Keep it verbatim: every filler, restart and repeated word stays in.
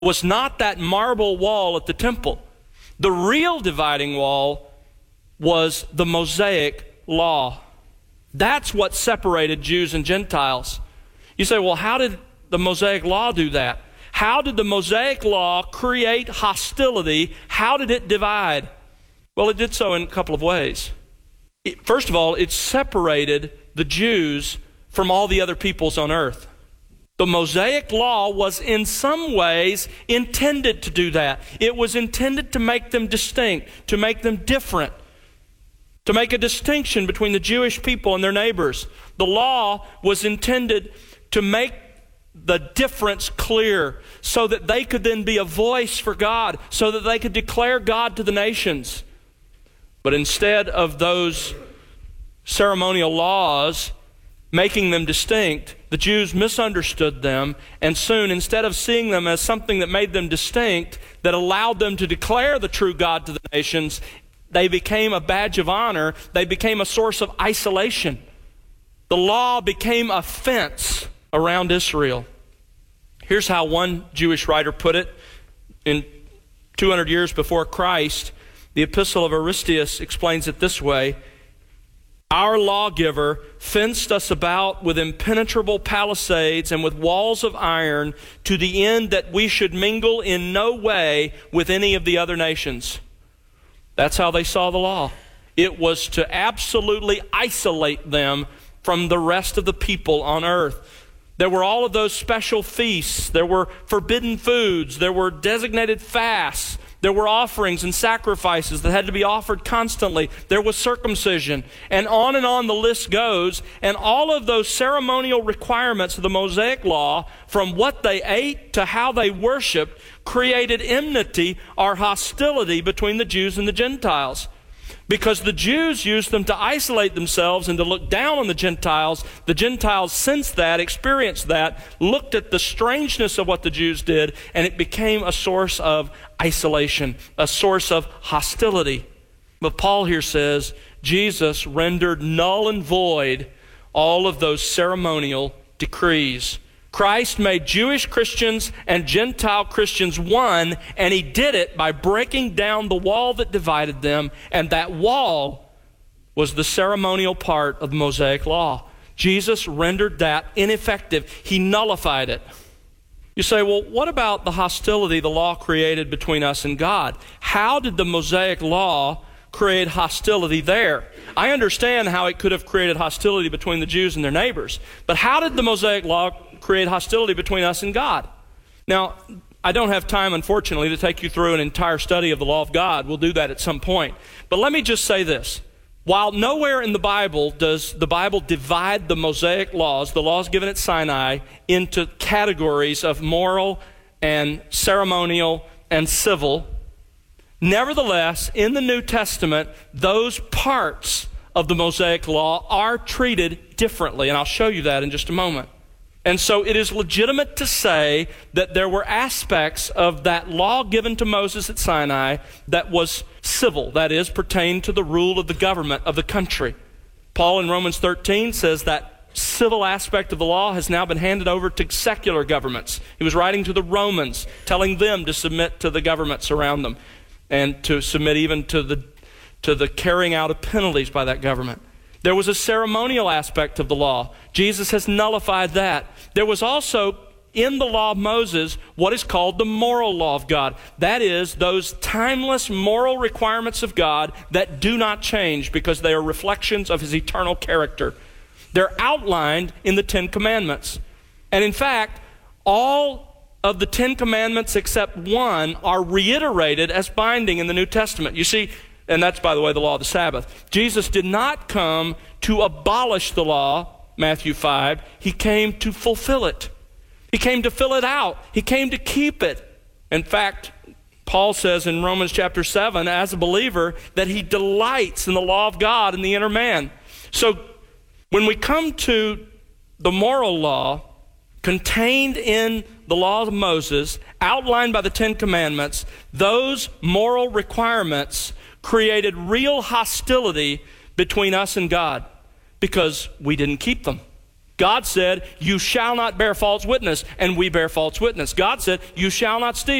was not that marble wall at the temple. The real dividing wall was the Mosaic law. That's what separated Jews and Gentiles. You say, well, how did the Mosaic law do that? How did the Mosaic law create hostility? How did it divide? Well, it did so in a couple of ways. It, first of all, it separated the Jews from all the other peoples on earth. The Mosaic law was in some ways intended to do that. It was intended to make them distinct, to make them different, to make a distinction between the Jewish people and their neighbors. The law was intended to make the difference clear so that they could then be a voice for God, so that they could declare God to the nations. But instead of those ceremonial laws making them distinct, the Jews misunderstood them, and soon, instead of seeing them as something that made them distinct, that allowed them to declare the true God to the nations, they became a badge of honor. They became a source of isolation. The law became a fence around Israel. Here's how one Jewish writer put it in two hundred years before Christ. The Epistle of Aristeas explains it this way: our lawgiver fenced us about with impenetrable palisades and with walls of iron, to the end that we should mingle in no way with any of the other nations. That's how they saw the law. It was to absolutely isolate them from the rest of the people on earth. There were all of those special feasts. There were forbidden foods. There were designated fasts. There were offerings and sacrifices that had to be offered constantly. There was circumcision. And on and on the list goes. And all of those ceremonial requirements of the Mosaic law, from what they ate to how they worshiped, created enmity or hostility between the Jews and the Gentiles. Because the Jews used them to isolate themselves and to look down on the Gentiles. The Gentiles sensed that, experienced that, looked at the strangeness of what the Jews did, and it became a source of isolation, a source of hostility. But Paul here says Jesus rendered null and void all of those ceremonial decrees. Christ made Jewish Christians and Gentile Christians one, and he did it by breaking down the wall that divided them, and that wall was the ceremonial part of the Mosaic law. Jesus rendered that ineffective. He nullified it. You say, well, what about the hostility the law created between us and God? How did the Mosaic law create hostility there? I understand how it could have created hostility between the Jews and their neighbors, but how did the Mosaic law create hostility between us and God? Now, I don't have time, unfortunately, to take you through an entire study of the law of God. We'll do that at some point. But let me just say this. While nowhere in the Bible does the Bible divide the Mosaic laws, the laws given at Sinai, into categories of moral and ceremonial and civil, nevertheless, in the New Testament, those parts of the Mosaic law are treated differently, and I'll show you that in just a moment. And so it is legitimate to say that there were aspects of that law given to Moses at Sinai that was civil, that is, pertained to the rule of the government of the country. Paul in Romans thirteen says that civil aspect of the law has now been handed over to secular governments. He was writing to the Romans, telling them to submit to the governments around them and to submit even to the, to the carrying out of penalties by that government. There was a ceremonial aspect of the law. Jesus has nullified that. There was also, in the law of Moses, what is called the moral law of God. That is, those timeless moral requirements of God that do not change because they are reflections of his eternal character. They're outlined in the Ten Commandments. And in fact, all of the Ten Commandments except one are reiterated as binding in the New Testament. You see, and that's, by the way, the law of the Sabbath. Jesus did not come to abolish the law, Matthew five. He came to fulfill it. He came to fill it out. He came to keep it. In fact, Paul says in Romans chapter seven, as a believer, that he delights in the law of God in the inner man. So when we come to the moral law contained in the law of Moses, outlined by the Ten Commandments, those moral requirements created real hostility between us and God because we didn't keep them. God said, you shall not bear false witness, and we bear false witness. God said, you shall not steal.